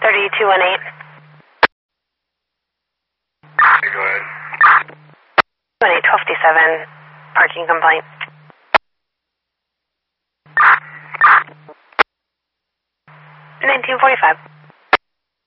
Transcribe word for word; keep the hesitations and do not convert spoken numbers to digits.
thirty-two eighteen. Okay, go ahead. one eight twelve fifty-seven, parking complaint. nineteen forty-five.